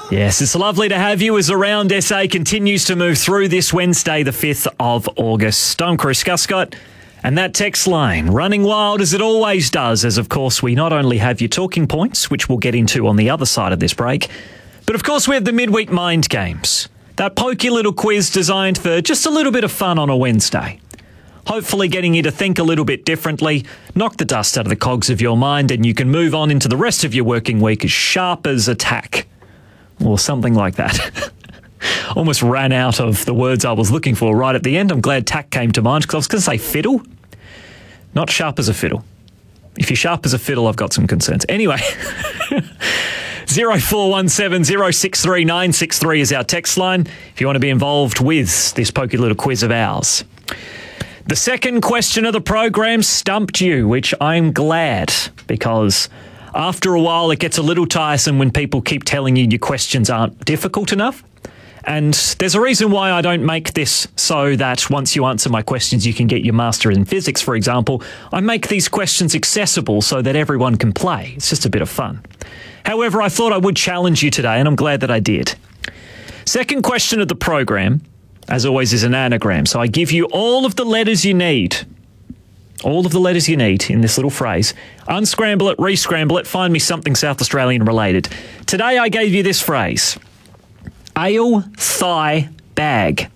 Yes, it's lovely to have you as Around SA continues to move through this Wednesday, the 5th of August. I'm Chris Guscott, and that text line running wild as it always does, as of course we not only have your talking points, which we'll get into on the other side of this break, but of course we have the midweek mind games. That pokey little quiz designed for just a little bit of fun on a Wednesday. Hopefully getting you to think a little bit differently, knock the dust out of the cogs of your mind, and you can move on into the rest of your working week as sharp as a tack. Or something like that. Almost ran out of the words I was looking for right at the end. I'm glad tack came to mind because I was going to say fiddle. Not sharp as a fiddle. If you're sharp as a fiddle, I've got some concerns. Anyway, 0417 063 963 is our text line if you want to be involved with this pokey little quiz of ours. The second question of the program stumped you, which I'm glad, because after a while it gets a little tiresome when people keep telling you your questions aren't difficult enough. And there's a reason why I don't make this so that once you answer my questions you can get your master in physics, for example. I make these questions accessible so that everyone can play. It's just a bit of fun. However, I thought I would challenge you today, and I'm glad that I did. Second question of the program, as always, is an anagram. So I give you all of the letters you need. All of the letters you need in this little phrase. Unscramble it, re-scramble it, find me something South Australian related. Today I gave you this phrase. Ale thigh bag.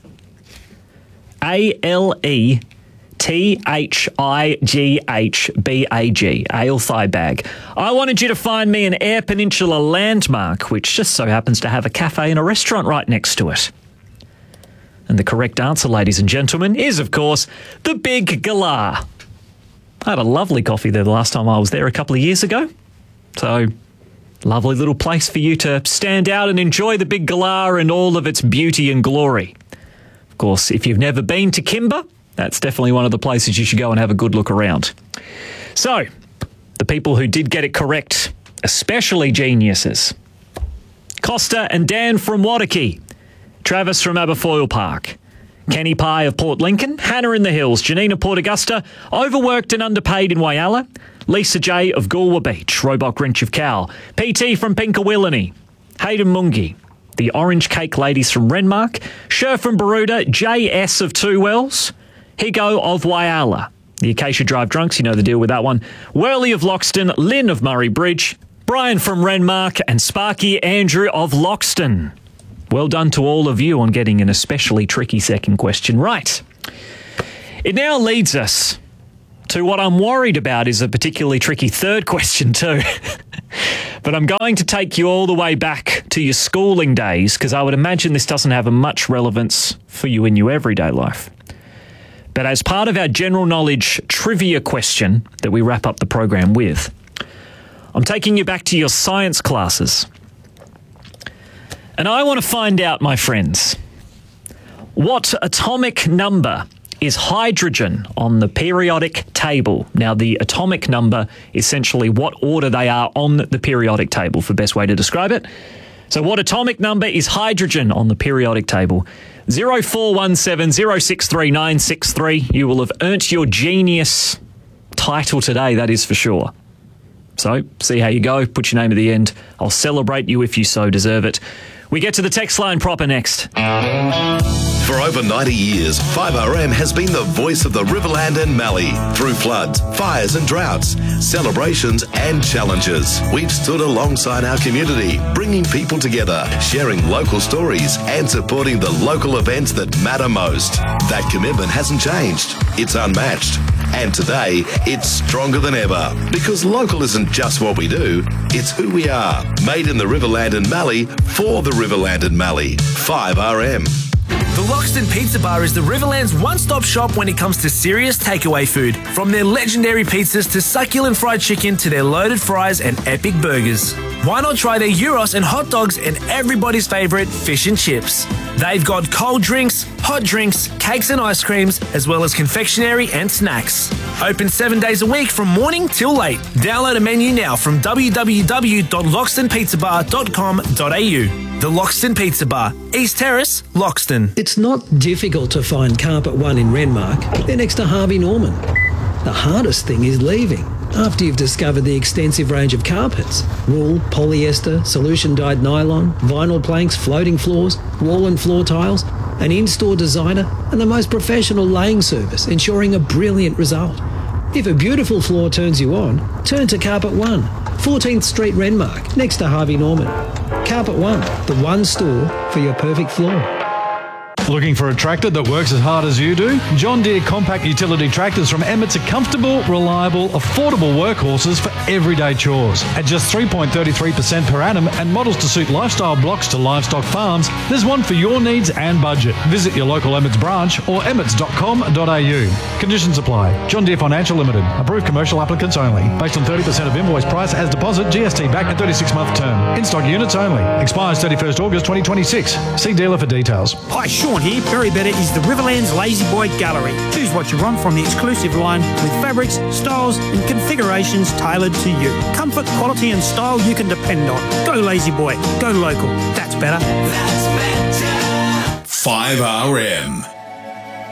ALETHIGHBAG. Ale thigh bag. I wanted you to find me an Eyre Peninsula landmark, which just so happens to have a cafe and a restaurant right next to it. And the correct answer, ladies and gentlemen, is, of course, the Big Galah. I had a lovely coffee there the last time I was there a couple of years ago. So, lovely little place for you to stand out and enjoy the Big Galah and all of its beauty and glory. Of course, if you've never been to Kimber, that's definitely one of the places you should go and have a good look around. So, the people who did get it correct, especially geniuses. Costa and Dan from Waterkey. Travis from Aberfoyle Park, Kenny Pye of Port Lincoln, Hannah in the Hills, Janina Port Augusta, overworked and underpaid in Whyalla, Lisa J of Galwa Beach, Roebuck Wrench of Cow, PT from Pinkawillany, Hayden Mungi, the Orange Cake Ladies from Renmark, Sher from Baroda, JS of Two Wells, Higo of Whyalla, the Acacia Drive Drunks, you know the deal with that one, Worley of Loxton, Lynn of Murray Bridge, Brian from Renmark, and Sparky Andrew of Loxton. Well done to all of you on getting an especially tricky second question right. It now leads us to what I'm worried about is a particularly tricky third question too. But I'm going to take you all the way back to your schooling days because I would imagine this doesn't have much relevance for you in your everyday life. But as part of our general knowledge trivia question that we wrap up the program with, I'm taking you back to your science classes. And I want to find out, my friends, what atomic number is hydrogen on the periodic table? Now, the atomic number, essentially what order they are on the periodic table, for the best way to describe it. So what atomic number is hydrogen on the periodic table? 0417 063 963. You will have earned your genius title today, that is for sure. So, see how you go. Put your name at the end. I'll celebrate you if you so deserve it. We get to the text line proper next. For over 90 years, 5RM has been the voice of the Riverland and Mallee. Through floods, fires and droughts, celebrations and challenges, we've stood alongside our community, bringing people together, sharing local stories and supporting the local events that matter most. That commitment hasn't changed. It's unmatched. And today, it's stronger than ever. Because local isn't just what we do, it's who we are. Made in the Riverland and Mallee, for the Riverland and Mallee. 5RM. The Loxton Pizza Bar is the Riverland's one-stop shop when it comes to serious takeaway food. From their legendary pizzas to succulent fried chicken to their loaded fries and epic burgers. Why not try their gyros and hot dogs and everybody's favourite fish and chips? They've got cold drinks, hot drinks, cakes and ice creams, as well as confectionery and snacks. Open 7 days a week from morning till late. Download a menu now from www.loxtonpizzabar.com.au. The Loxton Pizza Bar, East Terrace, Loxton. It's not difficult to find Carpet One in Renmark. They're next to Harvey Norman. The hardest thing is leaving. after you've discovered the extensive range of carpets: wool, polyester, solution-dyed nylon, vinyl planks, floating floors, wall and floor tiles, an in-store designer, and the most professional laying service, ensuring a brilliant result. If a beautiful floor turns you on, turn to Carpet One, 14th Street, Renmark, next to Harvey Norman. Carpet One, the one store for your perfect floor. Looking for a tractor that works as hard as you do? John Deere compact utility tractors from Emmett's are comfortable, reliable, affordable workhorses for everyday chores. At just 3.33% per annum and models to suit lifestyle blocks to livestock farms, there's one for your needs and budget. Visit your local Emmett's branch or emmets.com.au. Conditions apply. John Deere Financial Limited. Approved commercial applicants only. Based on 30% of invoice price as deposit, GST back and 36-month term. In-stock units only. Expires 31st August 2026. See dealer for details. Hi, Sean here. Very Better is the Riverlands Lazy Boy Gallery. Choose what you want from the exclusive line with fabrics, styles and configurations tailored to you. Comfort, quality and style you can depend on. Go Lazy Boy. Go local. That's better. That's better. 5RM.